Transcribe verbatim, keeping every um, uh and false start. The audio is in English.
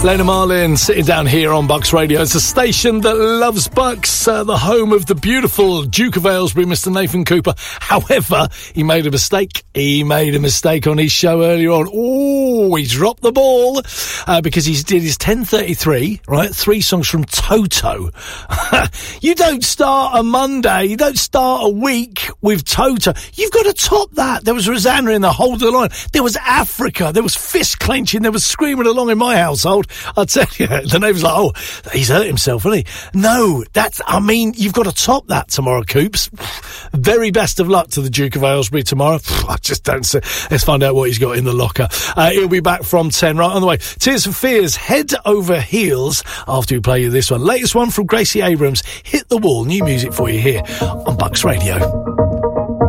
Lena Marlin sitting down here on Bucks Radio. It's a station that loves Bucks, uh, the home of the beautiful Duke of Aylesbury, Mister Nathan Cooper. However, he made a mistake. He made a mistake on his show earlier on. Oh, he dropped the ball uh, because he did his ten thirty-three, right? Three songs from Toto. You don't start a Monday, you don't start a week with Toto. You've got to top that. There was Rosanna in the Hold the Line. There was Africa. There was fist clenching. There was screaming along in my household. I tell you, the neighbour's like, oh, he's hurt himself, hasn't he? No, that's, I mean, you've got to top that tomorrow, Coops. Very best of luck to the Duke of Aylesbury tomorrow. I just don't see. Let's find out what he's got in the locker. Uh, he'll be back from ten right on the way. Tears for Fears, Head Over Heels, after we play you this one. Latest one from Gracie Abrams, Hit the Wall. New music for you here on Bucks Radio.